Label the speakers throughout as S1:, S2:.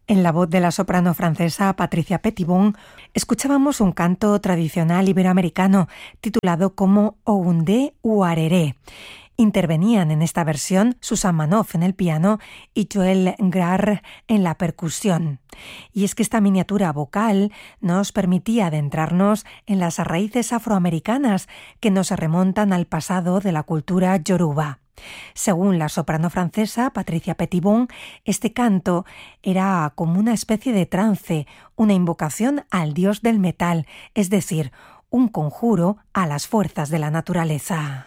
S1: En la voz de la soprano francesa Patricia Petitbon, escuchábamos un canto tradicional iberoamericano titulado como Oundé Uareré. Intervenían en esta versión Susan Manoff en el piano y Joel Grarr en la percusión. Y es que esta miniatura vocal nos permitía adentrarnos en las raíces afroamericanas que nos remontan al pasado de la cultura yoruba. Según la soprano francesa Patricia Petitbon, este canto era como una especie de trance, una invocación al dios del metal, es decir, un conjuro a las fuerzas de la naturaleza.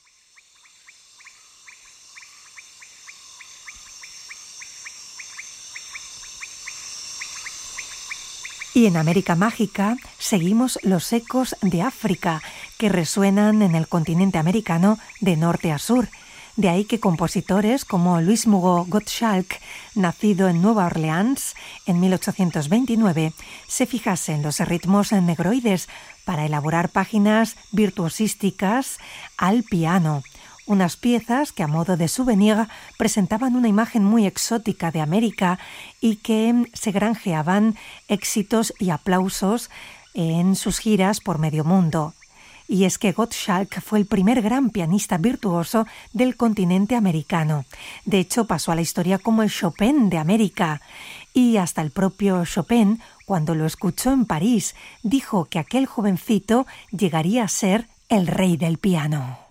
S1: Y en América Mágica seguimos los ecos de África que resuenan en el continente americano de norte a sur. De ahí que compositores como Louis Mugo Gottschalk, nacido en Nueva Orleans en 1829, se fijasen los ritmos negroides para elaborar páginas virtuosísticas al piano. Unas piezas que a modo de souvenir presentaban una imagen muy exótica de América y que se granjeaban éxitos y aplausos en sus giras por medio mundo. Y es que Gottschalk fue el primer gran pianista virtuoso del continente americano. De hecho, pasó a la historia como el Chopin de América. Y hasta el propio Chopin, cuando lo escuchó en París, dijo que aquel jovencito llegaría a ser el rey del piano.